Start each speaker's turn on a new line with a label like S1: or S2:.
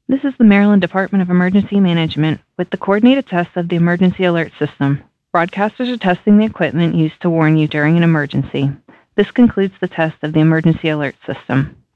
S1: This is the Maryland Department of Emergency Management with the coordinated test of the Emergency Alert System. Broadcasters are testing the equipment used to warn you during an emergency. This concludes the test of the Emergency Alert System.